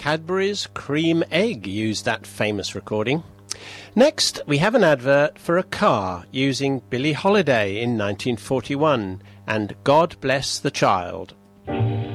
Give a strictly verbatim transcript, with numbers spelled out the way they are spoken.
Cadbury's Cream Egg used that famous recording. Next, we have an advert for a car using Billie Holiday in nineteen forty-one and God Bless the Child.